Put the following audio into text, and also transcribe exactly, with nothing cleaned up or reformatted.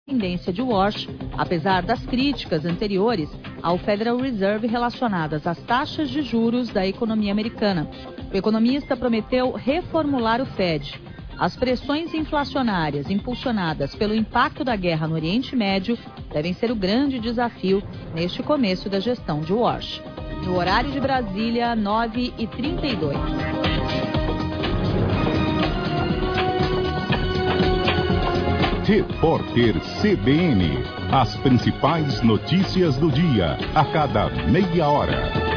tendência de Walsh, apesar das críticas anteriores ao Federal Reserve relacionadas às taxas de juros da economia americana. O economista prometeu reformular o Fed. As pressões inflacionárias impulsionadas pelo impacto da guerra no Oriente Médio devem ser o grande desafio neste começo da gestão de Walsh. No horário de Brasília, nove e trinta e dois. Repórter C B N. As principais notícias do dia, a cada meia hora.